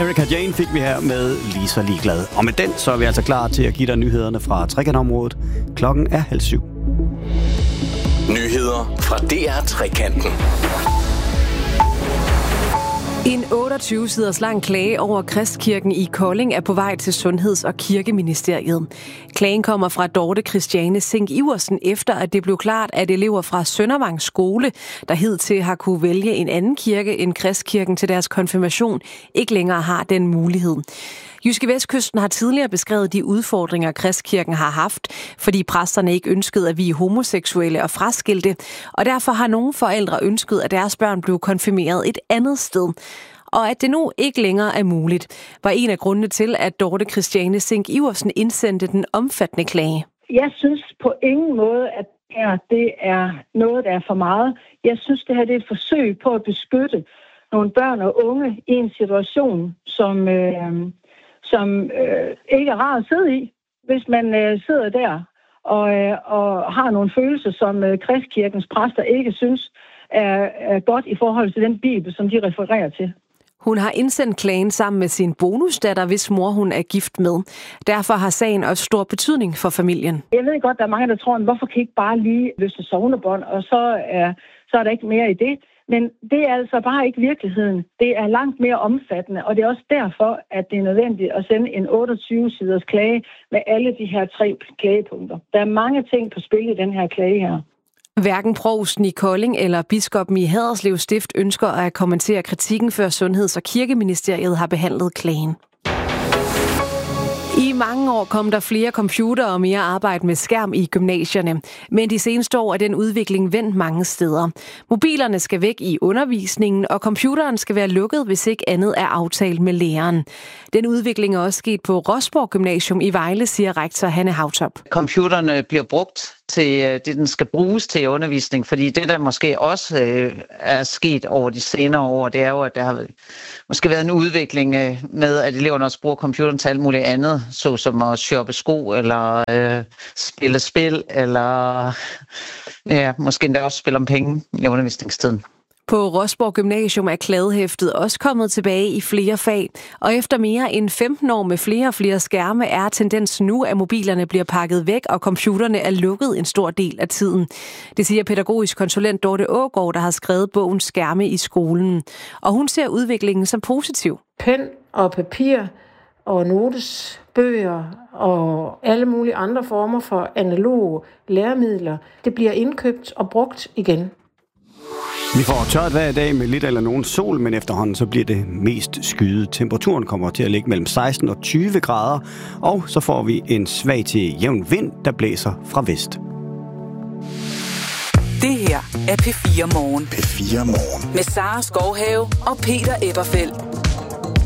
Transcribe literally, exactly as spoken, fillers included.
Erika Jane fik vi her med Lisa Ligeglad. Og med den, så er vi altså klar til at give dig nyhederne fra trekantområdet. Klokken er halv syv. Nyheder fra D R Trekanten. En otteogtyve siders lang klage over Kristkirken i Kolding er på vej til Sundheds- og Kirkeministeriet. Klagen kommer fra Dorte Christiane Sink Iversen efter, at det blev klart, at elever fra Søndervang Skole, der hidtil har kunne vælge en anden kirke end Kristkirken til deres konfirmation, ikke længere har den mulighed. Jyske Vestkysten har tidligere beskrevet de udfordringer, Kristkirken har haft, fordi præsterne ikke ønskede at vie homoseksuelle og fraskilte, og derfor har nogle forældre ønsket, at deres børn blev konfirmeret et andet sted. Og at det nu ikke længere er muligt, var en af grundene til, at Dorte Christiane Sink Iversen indsendte den omfattende klage. Jeg synes på ingen måde, at her, det er noget, der er for meget. Jeg synes, det her det er et forsøg på at beskytte nogle børn og unge i en situation, som... Øh, som øh, ikke er rart at sidde i, hvis man øh, sidder der og, øh, og har nogle følelser, som øh, Kristkirkens præster ikke synes er, er godt i forhold til den bibel, som de refererer til. Hun har indsendt klagen sammen med sin bonusdatter, hvis mor hun er gift med. Derfor har sagen også stor betydning for familien. Jeg ved godt, der er mange, der tror, hvorfor kan I ikke bare lige løsne sognebånd, og så er, så er der ikke mere i det. Men det er altså bare ikke virkeligheden. Det er langt mere omfattende, og det er også derfor, at det er nødvendigt at sende en otteogtyve siders klage med alle de her tre klagepunkter. Der er mange ting på spil i den her klage her. Hverken provsten i Kolding eller biskoppen i Haderslev Stift ønsker at kommentere kritikken, før Sundheds- og Kirkeministeriet har behandlet klagen. I mange år kom der flere computere og mere arbejde med skærm i gymnasierne, men de seneste år er den udvikling vendt mange steder. Mobilerne skal væk i undervisningen, og computeren skal være lukket, hvis ikke andet er aftalt med læreren. Den udvikling er også sket på Rosborg Gymnasium i Vejle, siger rektor Hanne Hautop. Computerne bliver brugt til det, den skal bruges til undervisning, fordi det, der måske også øh, er sket over de senere år, det er jo, at der har måske været en udvikling øh, med, at eleverne også bruger computeren til alt muligt andet, såsom at shoppe sko, eller øh, spille spil, eller ja, måske endda også spille om penge i undervisningstiden. På Rosborg Gymnasium er kladehæftet også kommet tilbage i flere fag, og efter mere end femten år med flere og flere skærme er tendensen nu, at mobilerne bliver pakket væk, og computerne er lukket en stor del af tiden. Det siger pædagogisk konsulent Dorte Aagaard, der har skrevet bogen Skærme i skolen. Og hun ser udviklingen som positiv. Pen og papir og notesbøger og alle mulige andre former for analoge læremidler, det bliver indkøbt og brugt igen. Vi får tørt hver dag med lidt eller nogen sol, men efterhånden så bliver det mest skyet. Temperaturen kommer til at ligge mellem seksten og tyve grader, og så får vi en svag til jævn vind, der blæser fra vest. Det her er P fire Morgen. P fire Morgen. Med Sara Skovhave og Peter Eberfeldt.